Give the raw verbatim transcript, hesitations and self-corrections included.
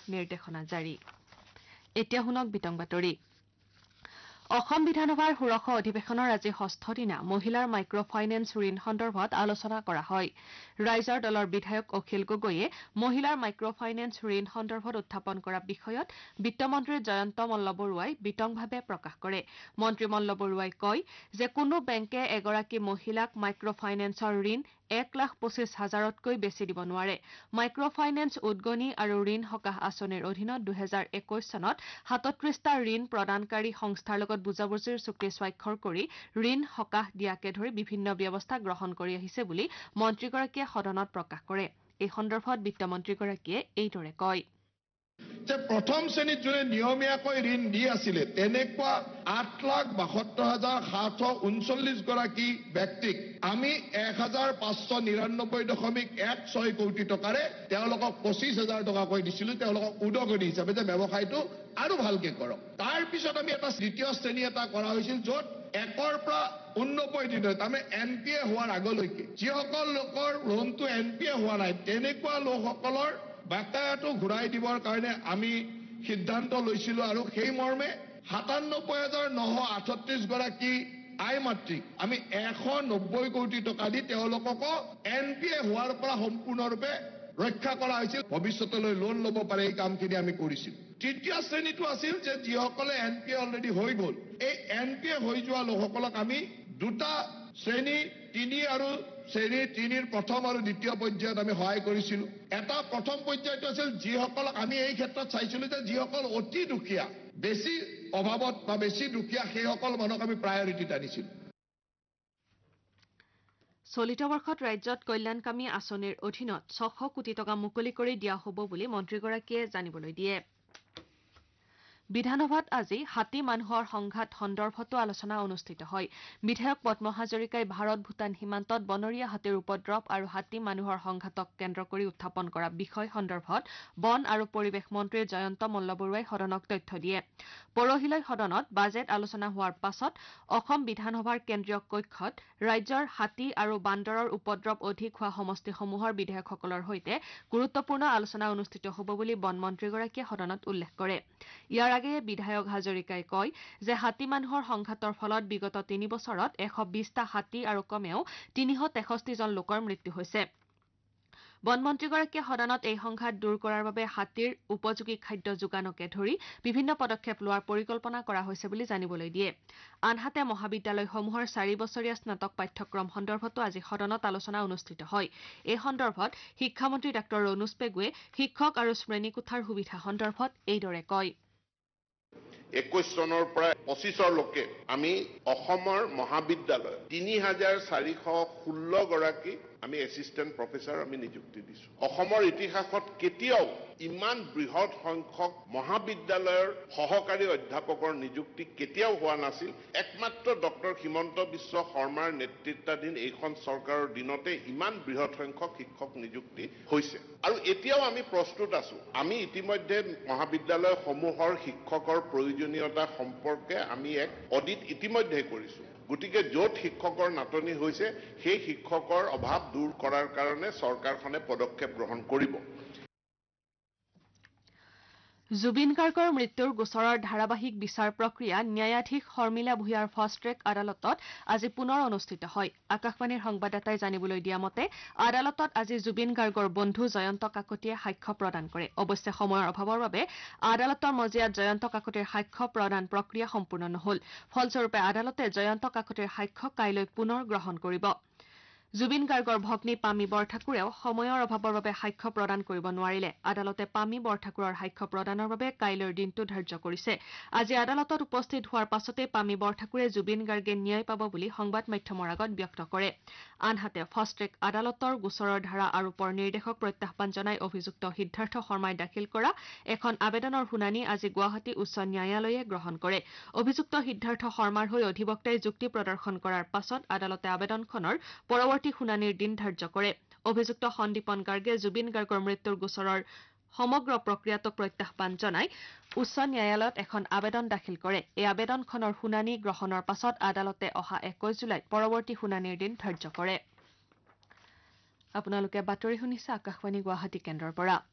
নিৰ্দেশনা জাৰি এতিয়া শুনক বিতং বাতৰি অসম বিধানসভাৰ ষোড়শ অধিৱেশনৰ আজি ষষ্ঠ দিনা মহিলাৰ মাইক্ৰ ফাইনেন্স ঋণ সন্দৰ্ভত আলোচনা কৰা হয় ৰাইজৰ দলৰ বিধায়ক অখিল গগৈয়ে মহিলাৰ মাইক্ৰ ফাইনেন্স ঋণ সন্দৰ্ভত উত্থাপন কৰা বিষয়ত বিত্তমন্ত্ৰী জয়ন্ত মল্ল বৰুৱাই বিতংভাৱে প্ৰকাশ কৰে মন্ত্ৰী মল্ল বৰুৱাই কয় যে কোনো বেংকে এগৰাকী মহিলাক মাইক্ৰ ফাইনেন্সৰ ঋণ এক লাখ পঁচিছ হাজাৰতকৈ বেছি দিব নোৱাৰে মাইক্ৰ ফাইনেন্স উদগনি আৰু ঋণ সকাহ আঁচনিৰ অধীনত দুহেজাৰ একৈশ চনত সাতত্ৰিশটা ঋণ প্ৰদানকাৰী সংস্থাৰ লগত বুজাবুজিৰ চুক্তি স্বাক্ষৰ কৰি ঋণ সকাহ দিয়াকে ধৰি বিভিন্ন ব্যৱস্থা গ্ৰহণ কৰি আহিছে বুলি মন্ত্ৰীগৰাকীয়ে সদনত প্ৰকাশ কৰে এই সন্দৰ্ভত বিত্তমন্ত্ৰীগৰাকীয়ে এইদৰে কয় যে প্ৰথম শ্ৰেণীত যোনে নিয়মীয়াকৈ ঋণ দি আছিলে তেনেকুৱা আঠ লাখ বাসত্তৰ হাজাৰ সাতশ ঊনচল্লিছ গৰাকী ব্যক্তিক আমি এক হাজাৰ পাঁচশ নিৰান্নব্বৈ দশমিক এক ছয় কোটি টকাৰে তেওঁলোকক পঁচিছ হাজাৰ টকাকৈ দিছিলোঁ তেওঁলোকক উদগনি হিচাপে যে ব্যৱসায়টো আৰু ভালকে কৰক তাৰ পিছত আমি এটা দ্বিতীয় শ্ৰেণী এটা কৰা হৈছিল য'ত একৰ পৰা ঊননব্বৈ দিনৰ তাৰমানে এন পি এ হোৱাৰ আগলৈকে যিসকল লোকৰ লোনটো এন পি এ হোৱা নাই তেনেকুৱা লোকসকলৰ বাকায়াটো ঘূৰাই দিবৰ কাৰণে আমি সিদ্ধান্ত লৈছিলোঁ আৰু সেই মৰ্মে সাতান্নব্বৈ হাজাৰ নশ আঠত্ৰিশ গৰাকী আই মাতৃক আমি এশ নব্বৈ কোটি টকা দি তেওঁলোককো এন পি এ হোৱাৰ পৰা সম্পূৰ্ণৰূপে ৰক্ষা কৰা হৈছিল ভৱিষ্যতলৈ লোন ল'ব পাৰে এই কামখিনি আমি কৰিছিলোঁ তৃতীয় শ্ৰেণীটো আছিল যে যিসকলে এন পি এ অলৰেডি হৈ গ'ল এই এন পি এ হৈ যোৱা লোকসকলক আমি দুটা শ্ৰেণী তিনি আৰু শ্ৰেণী তিনিৰ প্ৰথম আৰু দ্বিতীয় পৰ্যায়ত আমি সহায় কৰিছিলোঁ এটা প্ৰথম পৰ্যায়টো আছিল যিসকলক আমি এই ক্ষেত্ৰত চাইছিলোঁ যে যিসকল অতি দুখীয়া বেছি অভাৱত বা বেছি দুখীয়া সেইসকল মানুহক আমি প্ৰায়ৰিটিত আনিছিলোঁ চলিত বৰ্ষত ৰাজ্যত কল্যাণকামী আঁচনিৰ অধীনত ছশ কোটি টকা মুকলি কৰি দিয়া হ'ব বুলি মন্ত্ৰীগৰাকীয়ে জানিবলৈ দিয়ে বিধানসভাত আজি হাতী মানুহৰ সংঘাত সন্দৰ্ভতো আলোচনা অনুষ্ঠিত হয় বিধায়ক পদ্ম হাজৰিকাই ভাৰত ভূটান সীমান্তত বনৰীয়া হাতীৰ উপদ্ৰৱ আৰু হাতী মানুহৰ সংঘাতক কেন্দ্ৰ কৰি উত্থাপন কৰা বিষয় সন্দৰ্ভত বন আৰু পৰিৱেশ মন্ত্ৰী জয়ন্ত মল্ল বৰুৱাই সদনক তথ্য দিয়ে পৰহিলৈ সদনত বাজেট আলোচনা হোৱাৰ পাছত অসম বিধানসভাৰ কেন্দ্ৰীয় কক্ষত ৰাজ্যৰ হাতী আৰু বান্দৰৰ উপদ্ৰৱ অধিক হোৱা সমষ্টিসমূহৰ বিধায়কসকলৰ সৈতে গুৰুত্বপূৰ্ণ আলোচনা অনুষ্ঠিত হ'ব বুলি বন মন্ত্ৰীগৰাকীয়ে সদনত উল্লেখ কৰে ইয়াৰ আগেয়ে বিধায়ক হাজৰিকাই কয় যে হাতী মানুহৰ সংঘাতৰ ফলত বিগত তিনি বছৰত এশ বিশটা হাতী আৰু কমেও তিনিশ তেষষ্ঠি জন লোকৰ মৃত্যু হৈছে বনমন্ত্ৰীগৰাকীয়ে সদনত এই সংঘাত দূৰ কৰাৰ বাবে হাতীৰ উপযোগী খাদ্য যোগানকে ধৰি বিভিন্ন পদক্ষেপ লোৱাৰ পৰিকল্পনা কৰা হৈছে বুলি জানিবলৈ দিয়ে আনহাতে মহাবিদ্যালয়সমূহৰ চাৰি বছৰীয়া স্নাতক পাঠ্যক্ৰম সন্দৰ্ভতো আজি সদনত আলোচনা অনুষ্ঠিত হয় এই সন্দৰ্ভত শিক্ষামন্ত্ৰী ডাঃ ৰণোজ পেগুৱে শিক্ষক আৰু শ্ৰেণীকোঠাৰ সুবিধা সন্দৰ্ভত এইদৰে কয় একৈশ চনৰ পৰা পঁচিছলৈকে আমি অসমৰ মহাবিদ্যালয় তিনি হাজাৰ চাৰিশ ষোল্ল গৰাকী আমি এছিষ্টেণ্ট প্ৰফেচাৰ আমি নিযুক্তি দিছো অসমৰ ইতিহাসত কেতিয়াও ইমান বৃহৎ সংখ্যক মহাবিদ্যালয়ৰ সহকাৰী অধ্যাপকৰ নিযুক্তি কেতিয়াও হোৱা নাছিল একমাত্ৰ ডক্টৰ হিমন্ত বিশ্ব শৰ্মাৰ নেতৃত্বাধীন এইখন চৰকাৰৰ দিনতে ইমান বৃহৎ সংখ্যক শিক্ষক নিযুক্তি হৈছে আৰু এতিয়াও আমি প্ৰস্তুত আছো আমি ইতিমধ্যে মহাবিদ্যালয়সমূহৰ শিক্ষকৰ প্ৰয়োজনীয়তা সম্পৰ্কে আমি এক অডিট ইতিমধ্যে কৰিছো গতিকে য'ত শিক্ষকৰ নাটনি হৈছে সেই শিক্ষকৰ অভাৱ দূৰ কৰাৰ কাৰণে চৰকাৰখনে পদক্ষেপ গ্ৰহণ কৰিব জুবিন গাৰ্গৰ মৃত্যুৰ গোচৰৰ ধাৰাবাহিক বিচাৰ প্ৰক্ৰিয়া ন্যায়াধীশ শৰ্মিলা ভূঞাৰ ফাষ্ট ট্ৰেক আদালতত আজি পুনৰ অনুষ্ঠিত হয় আকাশবাণীৰ সংবাদদাতাই জানিবলৈ দিয়া মতে আদালতত আজি জুবিন গাৰ্গৰ বন্ধু জয়ন্ত কাকতিয়ে সাক্ষ্য প্ৰদান কৰে অৱশ্যে সময়ৰ অভাৱৰ বাবে আদালতৰ মজিয়াত জয়ন্ত কাকতিৰ সাক্ষ্য প্ৰদান প্ৰক্ৰিয়া সম্পূৰ্ণ নহল ফলস্বৰূপে আদালতে জয়ন্ত কাকতিৰ সাক্ষ্য কাইলৈ পুনৰ গ্ৰহণ কৰিব জুবিন গাৰ্গৰ ভগ্নী পামী বৰঠাকুৰেও সময়ৰ অভাৱৰ বাবে সাক্ষ্য প্ৰদান কৰিব নোৱাৰিলে আদালতে পামী বৰঠাকুৰৰ সাক্ষ্য প্ৰদানৰ বাবে কাইলৈৰ দিনটো ধাৰ্য কৰিছে আজি আদালতত উপস্থিত হোৱাৰ পাছতে পামী বৰঠাকুৰে জুবিন গাৰ্গে ন্যায় পাব বুলি সংবাদ মাধ্যমৰ আগত ব্যক্ত কৰে আনহাতে ফাষ্ট ট্ৰেক আদালতৰ গোচৰৰ ধাৰা আৰোপৰ নিৰ্দেশক প্ৰত্যাহ্বান জনাই অভিযুক্ত সিদ্ধাৰ্থ শৰ্মাই দাখিল কৰা এখন আবেদনৰ শুনানি আজি গুৱাহাটী উচ্চ ন্যায়ালয়ে গ্ৰহণ কৰে অভিযুক্ত সিদ্ধাৰ্থ শৰ্মাৰ হৈ অধিবক্তাই যুক্তি প্ৰদৰ্শন কৰাৰ পাছত আদালতে আবেদনখনৰ পৰৱৰ্তী শুনানিৰ দিন ধাৰ্য কৰে অভিযুক্ত সন্দীপন গাৰ্গে জুবিন গাৰ্গৰ মৃত্যুৰ গোচৰৰ সমগ্ৰ প্ৰক্ৰিয়াটোক প্ৰত্যাহ্বান জনাই উচ্চ ন্যায়ালয়ত এখন আবেদন দাখিল কৰে এই আবেদনখনৰ শুনানি গ্ৰহণৰ পাছত আদালতে অহা একৈশ জুলাইত পৰৱৰ্তী শুনানিৰ দিন ধাৰ্য কৰে আপোনালোকে বাতৰি শুনিছে আকাশবাণী গুৱাহাটী কেন্দ্ৰৰ পৰা